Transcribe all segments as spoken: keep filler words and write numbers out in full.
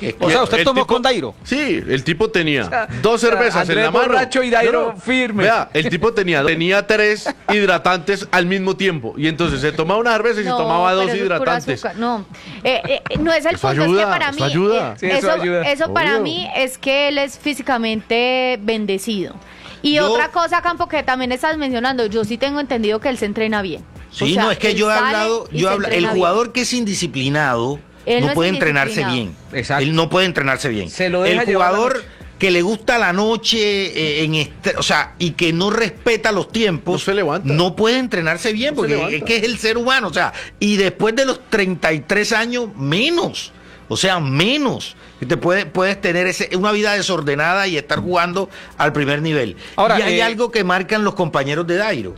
Es O que sea, usted el tomó tipo- con Dairo. Sí, el tipo tenía O sea, dos o sea, cervezas en Andrés la mano. borracho y Dairo firme. Vea, el tipo tenía, tenía tres hidratantes al mismo tiempo. Y entonces se tomaba una cerveza y se tomaba pero dos eso es pura hidratantes. azúcar. No, Eh, eh, no es el Eso punto, es que ayuda, para eso mí, ayuda. eh, Sí, eso eso, ayuda. eso para Obvio. mí es que él es físicamente bendecido. Y Yo- otra cosa, Campo, que también estás mencionando, yo sí tengo entendido que él se entrena bien. O Sí, sea, no, es que él yo he sale hablado, y yo se habla, el entrena jugador que es indisciplinado Él no, no es puede entrenarse indisciplinado. bien. Exacto. Él no puede entrenarse bien. Se lo deja el llevar la jugador noche. que le gusta la noche, eh, en este, o sea, y que no respeta los tiempos, No se levanta. no puede entrenarse bien, No se porque levanta. es que es el ser humano, o sea, y después de los treinta y tres años, menos. O sea, menos. Que te puede, puedes tener ese, una vida desordenada y estar jugando al primer nivel. Ahora, y hay eh, algo que marcan los compañeros de Dairo.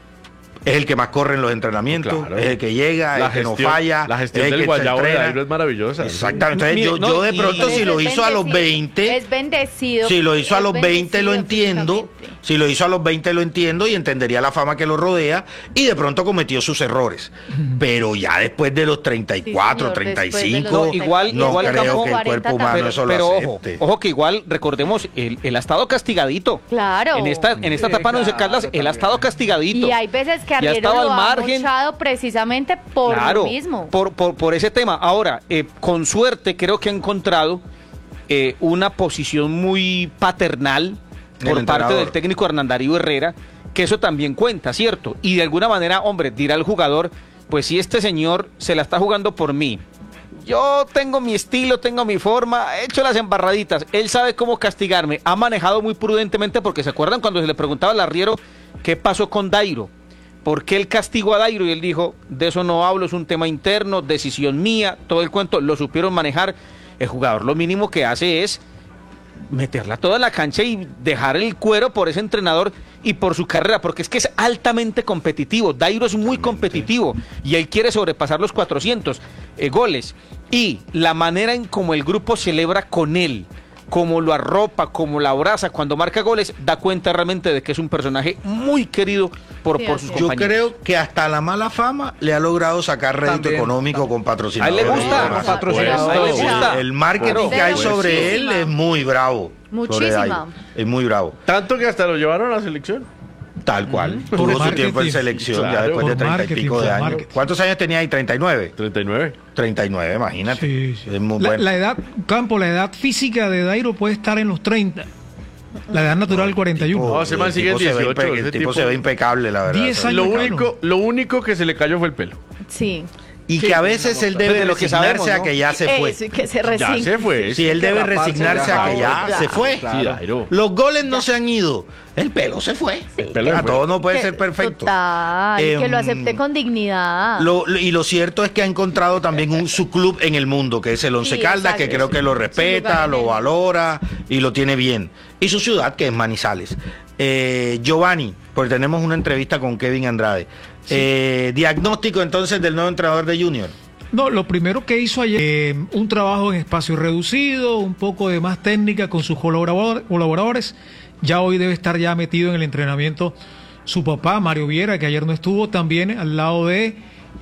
Es el que más corre en los entrenamientos, Claro. es el que llega, La el que no gestión- falla, la gestión es el del que se guayabo de entrena. Dairo es maravillosa. Exactamente. Entonces, Mire, yo, no, yo de y- pronto, Él si es lo hizo a los bendecido, veinte, Es bendecido. si lo hizo a es los veinte lo bendecido entiendo, físicamente. si lo hizo a los veinte lo entiendo y entendería la fama que lo rodea y de pronto cometió sus errores. Pero ya después de los treinta y cuatro, Sí, señor, treinta y después de los cinco, No, igual- no igual creo Campo- que el cuerpo humano cuarenta eso pero lo ojo, acepte. ojo que igual, recordemos, él, él ha estado castigadito. Claro. En esta, en esta Sí, etapa, no Once claro, Caldas, él ha estado castigadito. Y hay veces que Ya Arriero estaba lo al ha margen. mochado precisamente por Claro, lo mismo. Por, por, por ese tema. Ahora, eh, con suerte creo que ha encontrado eh, una posición muy paternal El por parte entrenador. del técnico Hernán Darío Herrera, que eso también cuenta, ¿cierto? Y de alguna manera, hombre, dirá el jugador, pues si este señor se la está jugando por mí, yo tengo mi estilo, tengo mi forma, he hecho las embarraditas, él sabe cómo castigarme, ha manejado muy prudentemente, porque se acuerdan cuando se le preguntaba al arriero qué pasó con Dairo, por qué el castigo a Dairo, y él dijo, de eso no hablo, es un tema interno, decisión mía, todo el cuento, lo supieron manejar. El jugador lo mínimo que hace es meterla toda en la cancha y dejar el cuero por ese entrenador y por su carrera, porque es que es altamente competitivo. Dairo es muy competitivo y él quiere sobrepasar los cuatrocientos eh, goles. Y la manera en cómo el grupo celebra con él, como lo arropa, como lo abraza cuando marca goles, da cuenta realmente de que es un personaje muy querido por, Sí, por así sus es. Yo compañeros. creo que hasta la mala fama le ha logrado sacar rédito También, económico también. con A él patrocinadores. le gusta, y demás. con patrocinadores, a él le gusta. El marketing Claro. que hay Pero sobre él muchísima. es muy bravo. sobre Muchísima. Dairo. Es muy bravo. Tanto que hasta lo llevaron a la selección. Tal cual. Por Tuvo su marketing. tiempo en selección ya Claro. después de Por treinta y marketing, pico de por años. marketing. ¿Cuántos años tenía ahí? ¿treinta y nueve? treinta y nueve. treinta y nueve, imagínate. Sí, sí. Es muy la, bueno. la edad, Campo, la edad física de Dairo puede estar en los treinta. La edad natural cuarenta y uno. No, ese man el sigue en tipo se ve dieciocho, impe- ese El tipo tipo- se ve impecable, la verdad. diez años. Lo claro. único, lo único que se le cayó fue el pelo. Sí. Y que a veces él debe Pues de lo que resignarse sabemos, a ¿no? que ya se fue. Eso, y que se Ya resigne. se fue. Si él que debe raparse resignarse ya. a que ya Ya. se fue. Sí, Dairo. Los goles no se han ido. El pelo se fue. El pelo se a fue. todo no puede Que- ser perfecto. Total, que Em, lo acepte con dignidad. Lo- lo- y lo cierto es que ha encontrado también un, su club en el mundo, que es el Once Sí, Caldas, que exacto, creo sí. que lo Su respeta, lugar en lo el- valora y lo tiene bien. Y su ciudad, que es Manizales. Eh, Giovanni, porque tenemos una entrevista con Kevin Andrade. Eh, diagnóstico entonces del nuevo entrenador de Junior. No, lo primero que hizo ayer, eh, un trabajo en espacio reducido, un poco de más técnica con sus colaborador- colaboradores. Ya hoy debe estar ya metido en el entrenamiento su papá, Mario Viera, que ayer no estuvo, también al lado de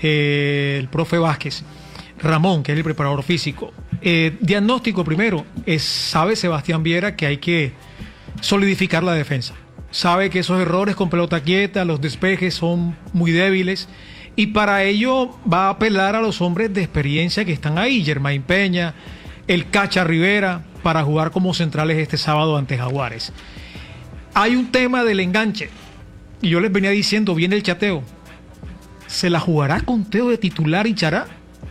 eh, el profe Vázquez. Ramón, que es el preparador físico. Eh, diagnóstico primero, es, sabe Sebastián Viera que hay que solidificar la defensa. Sabe que esos errores con pelota quieta, los despejes son muy débiles y para ello va a apelar a los hombres de experiencia que están ahí, Germain Peña, el Cacha Rivera, para jugar como centrales este sábado ante Jaguares. Hay un tema del enganche y yo les venía diciendo, viene el chateo. ¿Se la jugará con Teo de titular y Chará?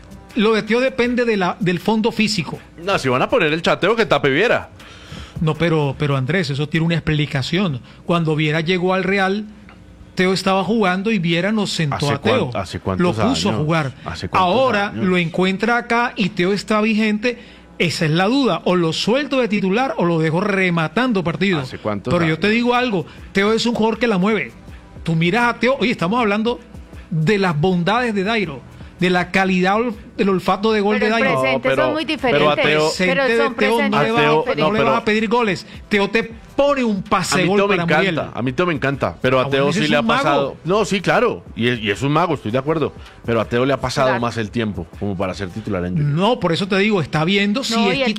Lo de Teo depende de la, del fondo físico. No, si van a poner el chateo que tape Viera. No, pero, pero Andrés, eso tiene una explicación. Cuando Viera llegó al Real, Teo estaba jugando y Viera nos sentó ¿Hace a Teo. cuán- hace Lo cuántos puso a años? jugar. ¿Hace cuántos Ahora años? lo encuentra acá y Teo está vigente. Esa es la duda. O lo suelto de titular o lo dejo rematando partidos. ¿Hace cuántos Pero yo años? te digo algo. Teo es un jugador que la mueve. Tú miras a Teo. Oye, estamos hablando de las bondades de Dairo, de la calidad ol- del olfato de gol Pero de el Dairo. presente pero- son muy pero diferentes. a Teo- Pero Presente son de Teo no presentes le, A vas a- Teo- diferentes. no le no, vas pero- a pedir goles. Teo te pone un A pase mí gol Teo me para Muriel. encanta, a mí Teo me encanta, pero a Ah, Teo bueno, ese sí es le ha un mago. pasado. No, sí, claro, y es, y es un mago, estoy de acuerdo, pero a Teo le ha pasado Claro. más el tiempo como para ser titular en Junior. No, por eso te digo, está viendo si No, es y el